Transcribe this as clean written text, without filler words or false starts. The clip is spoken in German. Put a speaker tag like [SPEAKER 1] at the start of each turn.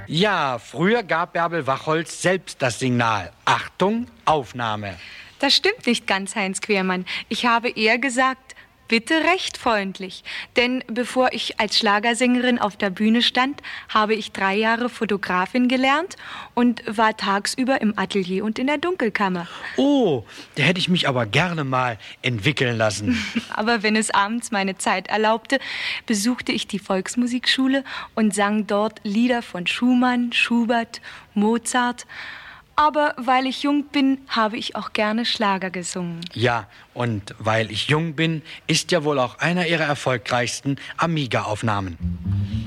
[SPEAKER 1] Ja, früher gab Bärbel Wachholz selbst das Signal. Achtung, Aufnahme.
[SPEAKER 2] Das stimmt nicht ganz, Heinz Quermann. Ich habe eher gesagt, bitte recht freundlich. Denn bevor ich als Schlagersängerin auf der Bühne stand, habe ich 3 Jahre Fotografin gelernt und war tagsüber im Atelier und in der Dunkelkammer.
[SPEAKER 1] Oh, da hätte ich mich aber gerne mal entwickeln lassen.
[SPEAKER 2] Aber wenn es abends meine Zeit erlaubte, besuchte ich die Volksmusikschule und sang dort Lieder von Schumann, Schubert, Mozart. Aber weil ich jung bin, habe ich auch gerne Schlager gesungen.
[SPEAKER 1] Ja, und weil ich jung bin, ist ja wohl auch einer ihrer erfolgreichsten Amiga-Aufnahmen.